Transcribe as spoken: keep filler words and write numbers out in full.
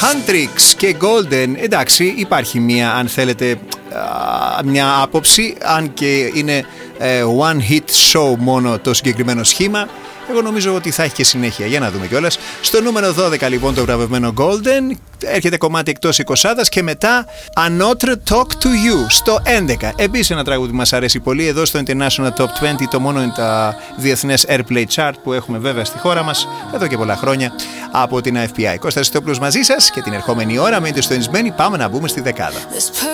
Huntrix και Golden, εντάξει, υπάρχει μια, αν θέλετε, μια άποψη, αν και είναι one hit show μόνο το συγκεκριμένο σχήμα. Εγώ νομίζω ότι θα έχει και συνέχεια. Για να δούμε κιόλας. Στο νούμερο δώδεκα λοιπόν το βραβευμένο Golden. Έρχεται κομμάτι εκτός εικοσάδας και μετά An Autre Talk to You στο έντεκα. Επίσης ένα τραγούδι που μας αρέσει πολύ εδώ στο International Top είκοσι, το μόνο είναι τα διεθνές Airplay Chart που έχουμε βέβαια στη χώρα μας εδώ και πολλά χρόνια από την F P I. Κώστας Χριστόπουλος μαζί σας και την ερχόμενη ώρα μένετε στο ενισμένοι. Πάμε να μπούμε στη δεκάδα.